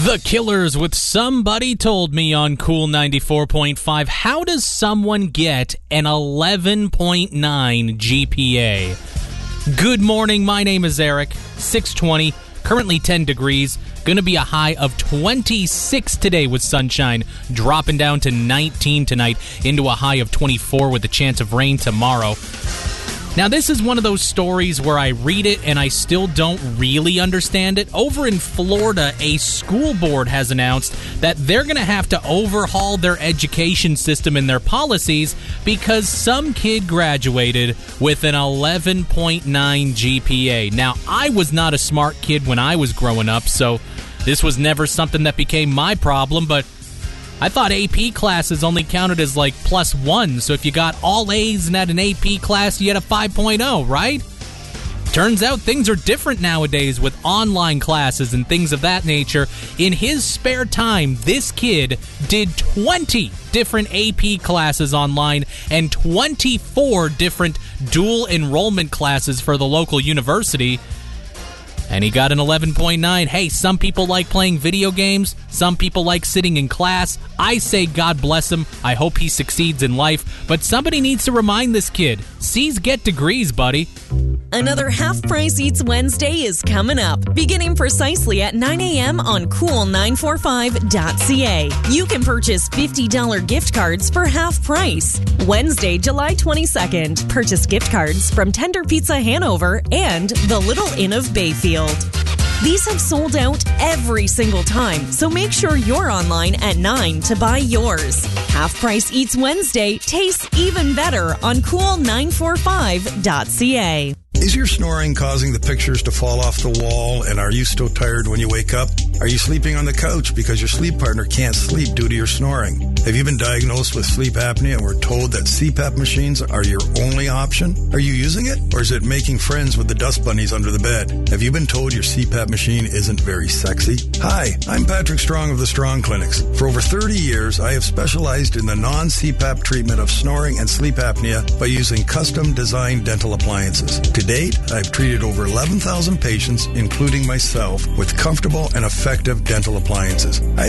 The Killers with Somebody Told Me on Cool 94.5. How does someone get an 11.9 GPA? Good morning, my name is Eric, 620, currently 10 degrees, gonna be a high of 26 today with sunshine, dropping down to 19 tonight, into a high of 24 with a chance of rain tomorrow. Now, this is one of those stories where I read it and I still don't really understand it. Over in Florida, a school board has announced that they're going to have to overhaul their education system and their policies because some kid graduated with an 11.9 GPA. Now, I was not a smart kid when I was growing up, so this was never something that became my problem, but I thought AP classes only counted as like +1, so if you got all A's and had an AP class, you had a 5.0, right? Turns out things are different nowadays with online classes and things of that nature. In his spare time, this kid did 20 different AP classes online and 24 different dual enrollment classes for the local university. And he got an 11.9. Hey, some people like playing video games. Some people like sitting in class. I say God bless him. I hope he succeeds in life. But somebody needs to remind this kid, C's get degrees, buddy. Another Half Price Eats Wednesday is coming up, beginning precisely at 9 a.m. on cool945.ca. You can purchase $50 gift cards for half price. Wednesday, July 22nd. Purchase gift cards from Tender Pizza Hanover and the Little Inn of Bayfield. These have sold out every single time, so make sure you're online at 9 to buy yours. Half Price Eats Wednesday tastes even better on cool945.ca. Is your snoring causing the pictures to fall off the wall, and are you so tired when you wake up? Are you sleeping on the couch because your sleep partner can't sleep due to your snoring? Have you been diagnosed with sleep apnea and were told that CPAP machines are your only option? Are you using it, or is it making friends with the dust bunnies under the bed? Have you been told your CPAP machine isn't very sexy? Hi, I'm Patrick Strong of the Strong Clinics. For over 30 years, I have specialized in the non-CPAP treatment of snoring and sleep apnea by using custom-designed dental appliances. To date, I've treated over 11,000 patients, including myself, with comfortable and effective dental appliances.